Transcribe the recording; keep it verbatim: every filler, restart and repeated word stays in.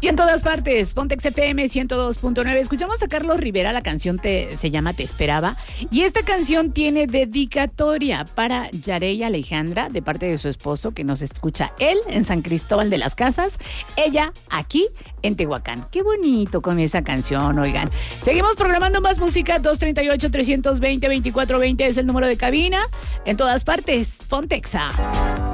Y en todas partes, Pontex F M ciento dos punto nueve. Escuchamos a Carlos Rivera, la canción te, se llama Te Esperaba. Y esta canción tiene dedicatoria para Yarey Alejandra, de parte de su esposo, que nos escucha él en San Cristóbal de las Casas, ella aquí en Tehuacán. Qué bonito con esa canción, oigan. Seguimos programando más música. Dos treinta y ocho, trescientos veinte, veinticuatro veinte es el número de cabina. En todas partes, Pontexa.